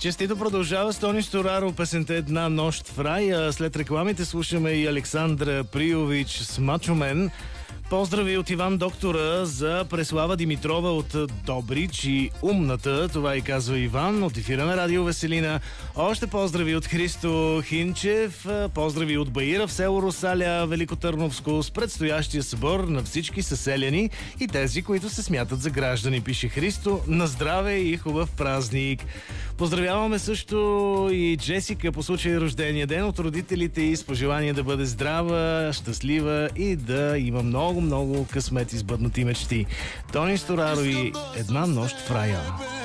Честито продължава с Тони Стораро, песента "Една нощ в рай". След рекламите слушаме и Александра Приович с "Мачо Мен". Поздрави от Иван Доктора за Преслава Димитрова от Добрич и умната. Това и казва Иван от ефира на Радио Веселина. Още поздрави от Христо Хинчев. Поздрави от Баира в село Русаля, Великотърновско, с предстоящия събор на всички съселяни и тези, които се смятат за граждани, пише Христо. На здраве и хубав празник! Поздравяваме също и Джесика по случай рождения ден от родителите и с пожелание да бъде здрава, щастлива и да има много късмет и сбъднати мечти. Тони Стораро и "Една нощ в рая".